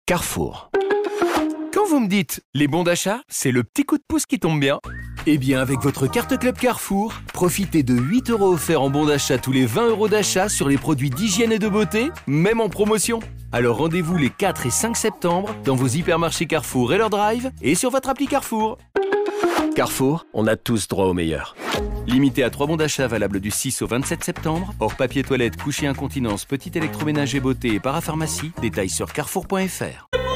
Carrefour. Quand vous me dites les bons d'achat, c'est le petit coup de pouce qui tombe bien. Eh bien, avec votre carte Club Carrefour, profitez de 8 € offerts en bons d'achat tous les 20 € d'achat sur les produits d'hygiène et de beauté, même en promotion. Alors rendez-vous les 4 et 5 septembre dans vos hypermarchés Carrefour et leur drive et sur votre appli Carrefour. Carrefour, on a tous droit au meilleur. Limité à 3 bons d'achat valables du 6 au 27 septembre, hors papier toilette, coucher incontinence, petit électroménager beauté et parapharmacie, détails sur carrefour.fr.